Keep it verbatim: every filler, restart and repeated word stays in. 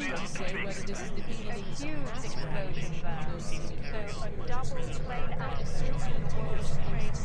to say whether this is the beginning of huge mass explosion migration there. from those cities. So a double plane accident at the World Trade